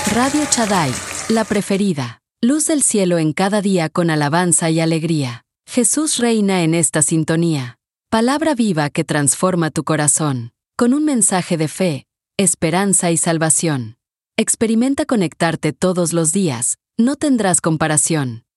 Radio Shaddai, la preferida. Luz del cielo en cada día con alabanza y alegría. Jesús reina en esta sintonía. Palabra viva que transforma tu corazón. Con un mensaje de fe, esperanza y salvación. Experimenta conectarte todos los días, no tendrás comparación.